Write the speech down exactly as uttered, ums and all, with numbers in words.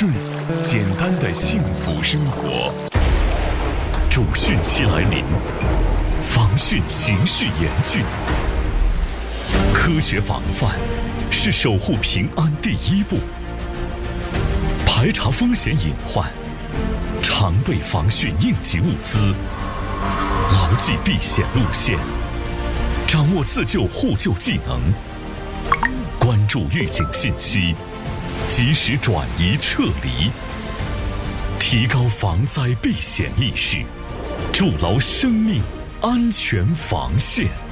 顺简单的幸福生活。主汛期来临，防汛形势严峻，科学防范是守护平安第一步。排查风险隐患，常备防汛应急物资，牢记避险路线，掌握自救互救技能，关注预警信息，及时转移撤离，提高防灾避险意识，筑牢生命安全防线。